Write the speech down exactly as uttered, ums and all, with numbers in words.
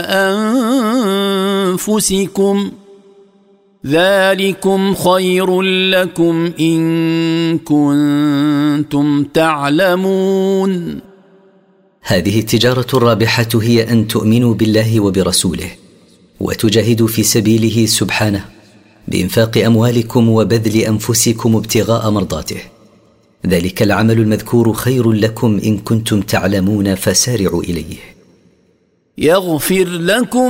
أنفسكم ذلكم خير لكم إن كنتم تعلمون. هذه التجارة الرابحة هي أن تؤمنوا بالله وبرسوله وتجاهدوا في سبيله سبحانه بإنفاق أموالكم وبذل أنفسكم ابتغاء مرضاته. ذلك العمل المذكور خير لكم إن كنتم تعلمون فسارعوا إليه. يغفر لكم